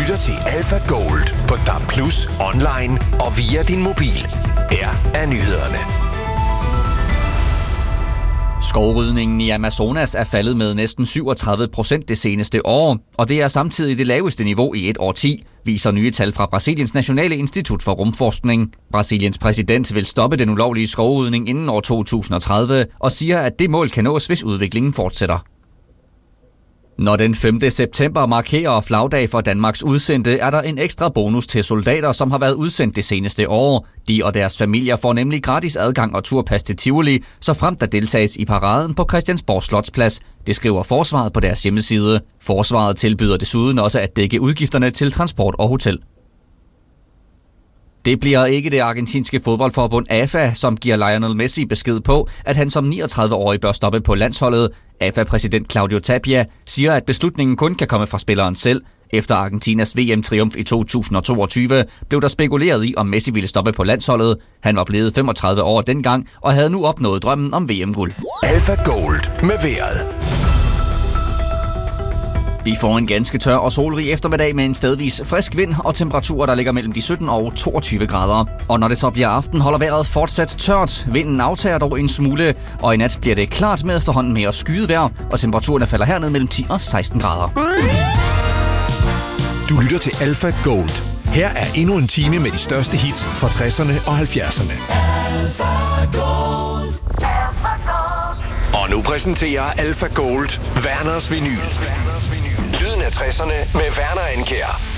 lytter til Alpha Gold på DAB+, online og via din mobil. Her er nyhederne. Skovrydningen i Amazonas er faldet med næsten 37% det seneste år, og det er samtidig det laveste niveau i et årti, viser nye tal fra Brasiliens Nationale Institut for Rumforskning. Brasiliens præsident vil stoppe den ulovlige skovrydning inden år 2030 og siger, at det mål kan nås, hvis udviklingen fortsætter. Når den 5. september markerer flagdag for Danmarks udsendte, er der en ekstra bonus til soldater, som har været udsendt det seneste år. De og deres familier får nemlig gratis adgang og turpas til Tivoli, så fremt der deltages i paraden på Christiansborg Slotsplads. Det skriver Forsvaret på deres hjemmeside. Forsvaret tilbyder desuden også at dække udgifterne til transport og hotel. Det bliver ikke det argentinske fodboldforbund AFA, som giver Lionel Messi besked på, at han som 39-årig bør stoppe på landsholdet. AFA-præsident Claudio Tapia siger, at beslutningen kun kan komme fra spilleren selv. Efter Argentinas VM-triumf i 2022 blev der spekuleret i, om Messi ville stoppe på landsholdet. Han var blevet 35 år dengang og havde nu opnået drømmen om VM-guld. Alpha Gold med vejret. Vi får en ganske tør og solrig eftermiddag med en stedvis frisk vind og temperaturer, der ligger mellem de 17 og 22 grader. Og når det så bliver aften, holder vejret fortsat tørt. Vinden aftager dog en smule, og i nat bliver det klart med efterhånden mere skyet vejr, og temperaturerne falder herned mellem 10 og 16 grader. Du lytter til Alpha Gold. Her er endnu en time med de største hits fra 60'erne og 70'erne. Alpha Gold. Og nu præsenterer Alpha Gold Werners Vinyl. Lyden af 60'erne med Werner Andkjær.